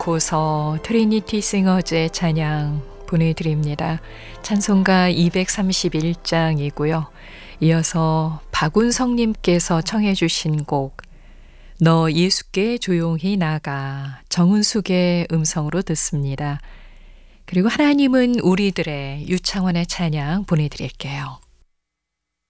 놓고서 트리니티 싱어즈의 찬양 보내드립니다. 찬송가 231장이고요. 이어서 박운성님께서 청해 주신 곡 너 예수께 조용히 나가 정은숙의 음성으로 듣습니다. 그리고 하나님은 우리들의 유창원의 찬양 보내드릴게요.